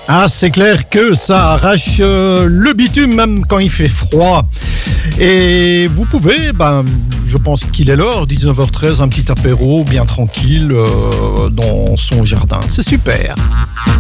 Ah, c'est clair que ça arrache le bitume même quand il fait froid. Et vous pouvez, je pense qu'il est l'heure, 19h13, un petit apéro bien tranquille dans son jardin. C'est super.